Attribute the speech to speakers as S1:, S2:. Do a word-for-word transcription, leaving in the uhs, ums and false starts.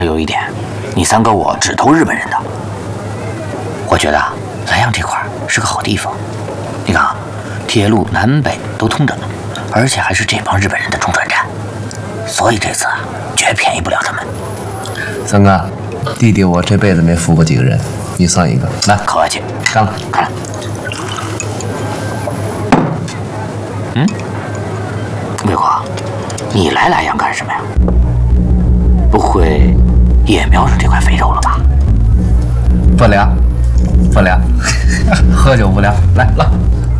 S1: 有一点，你三哥我只投日本人的。我觉得啊，莱阳这块是个好地方。你看啊，铁路南北都通着呢，而且还是这帮日本人的中转站，所以这次啊，绝便宜不了他们。
S2: 三哥，弟弟我这辈子没服过几个人，你算一个。来，
S1: 客气，
S2: 干了，
S1: 干了。嗯，魏国，你来莱阳干什么呀？不会也瞄上这块肥肉了吧？
S2: 不聊，不聊，喝酒不聊，来了。